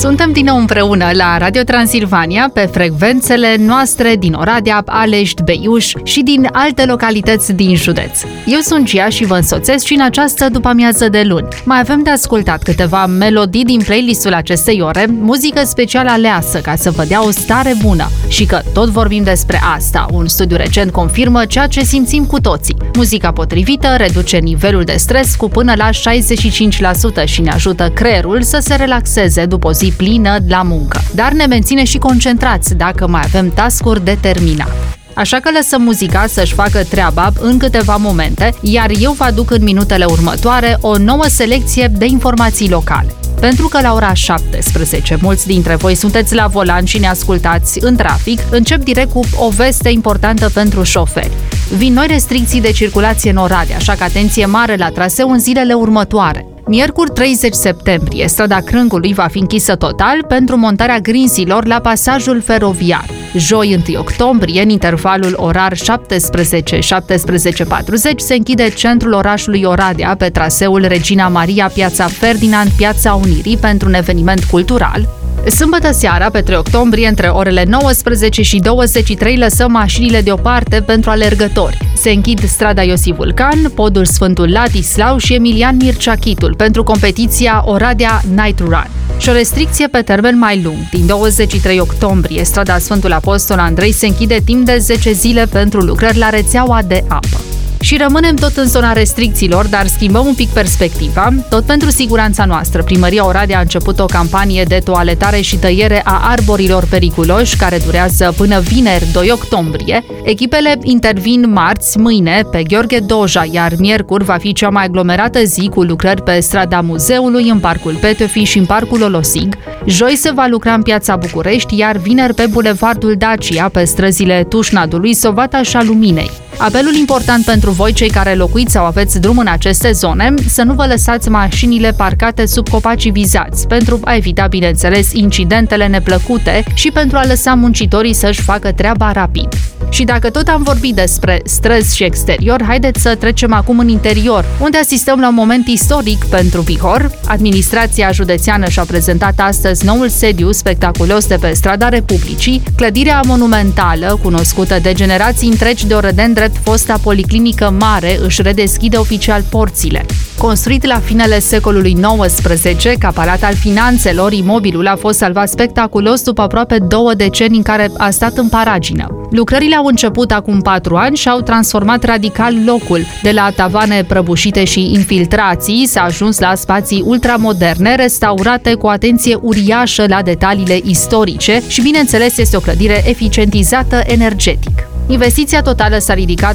Suntem din nou împreună la Radio Transilvania pe frecvențele noastre din Oradea, Alești, Beiuș și din alte localități din județ. Eu sunt Gia și vă însoțesc și în această după-amiază de luni. Mai avem de ascultat câteva melodii din playlistul acestei ore, muzică special aleasă ca să vă dea o stare bună. Și că tot vorbim despre asta, un studiu recent confirmă ceea ce simțim cu toții. Muzica potrivită reduce nivelul de stres cu până la 65% și ne ajută creierul să se relaxeze după o zi plină la muncă, dar ne menține și concentrați dacă mai avem task-uri de terminat. Așa că lăsăm muzica să-și facă treaba în câteva momente, iar eu vă aduc în minutele următoare o nouă selecție de informații locale. Pentru că la ora 17 mulți dintre voi sunteți la volan și ne ascultați în trafic, încep direct cu o veste importantă pentru șoferi. Vin noi restricții de circulație în Oradea, așa că atenție mare la traseu în zilele următoare. Miercuri 30 septembrie, strada Crângului va fi închisă total pentru montarea grinzilor la pasajul feroviar. Joi 1 octombrie, în intervalul orar 17-17:40, se închide centrul orașului Oradea pe traseul Regina Maria, Piața Ferdinand, Piața Unirii pentru un eveniment cultural. Sâmbătă seara, pe 3 octombrie, între orele 19 și 23, lăsăm mașinile deoparte pentru alergători. Se închid strada Iosif Vulcan, podul Sfântul Latislau și Emilian Mircea Chitul pentru competiția Oradea Night Run. Și o restricție pe termen mai lung. Din 23 octombrie, strada Sfântul Apostol Andrei se închide timp de 10 zile pentru lucrări la rețeaua de apă. Și rămânem tot în zona restricțiilor, dar schimbăm un pic perspectiva. Tot pentru siguranța noastră, Primăria Oradea a început o campanie de toaletare și tăiere a arborilor periculoși, care durează până vineri 2 octombrie. Echipele intervin marți, mâine, pe Gheorghe Doja, iar miercuri va fi cea mai aglomerată zi cu lucrări pe strada Muzeului, în Parcul Petefi și în Parcul Olosig. Joi se va lucra în Piața București, iar vineri pe Bulevardul Dacia, pe străzile Tușnadului, Sovata și Aluminei. Apelul important pentru voi, cei care locuiți sau aveți drum în aceste zone, să nu vă lăsați mașinile parcate sub copacii vizați, pentru a evita, bineînțeles, incidentele neplăcute și pentru a lăsa muncitorii să-și facă treaba rapid. Și dacă tot am vorbit despre stres și exterior, haideți să trecem acum în interior, unde asistăm la un moment istoric pentru Bihor. Administrația județeană și-a prezentat astăzi noul sediu spectaculos de pe strada Republicii, clădirea monumentală, cunoscută de generații întregi de orădeni drept fosta policlinică mare, își redeschide oficial porțile. Construit la finele secolului XIX, ca palat al finanțelor, imobilul a fost salvat spectaculos după aproape 2 decenii în care a stat în paragină. Lucrările au început acum 4 ani și au transformat radical locul. De la tavane prăbușite și infiltrații s-a ajuns la spații ultramoderne, restaurate cu atenție uriașă la detaliile istorice și, bineînțeles, este o clădire eficientizată energetic. Investiția totală s-a ridicat